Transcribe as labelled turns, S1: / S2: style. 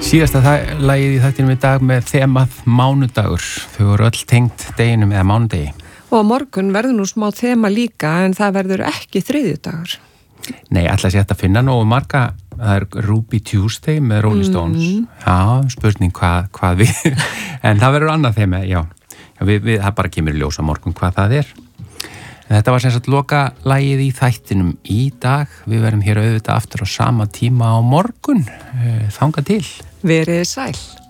S1: Síðasta lagið í þættinum í dag með þemað mánudagur. Þau voru öll tengt deginum eða mánudegi.
S2: Og á morgun verður nú smá þema líka en það verður ekki þriðjudagur.
S1: Nei, ætla sér að finna nógu marga. Það Ruby Tuesday með Rolling Stones. Já, spurning hvað við. En það verður annað þema, já. Það bara kemur í ljós á morgun hvað það er. Þetta var sem sagt loka lagið í þættinum í dag. Við verðum hér auðvitað aftur á sama tíma á morgun. Þangað til.
S2: Verið sæl.